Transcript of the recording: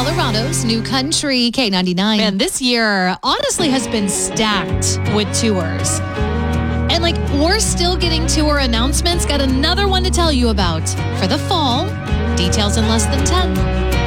Colorado's New Country K99. And this year, honestly, has been stacked with tours. And we're still getting tour announcements. Got another one to tell you about for the fall. Details in less than 10.